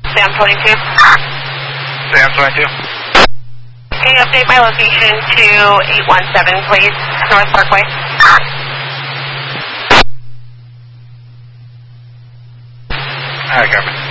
Sam 22. Sam 22. Can you update my location to 817, please? North Parkway. Alright, copy.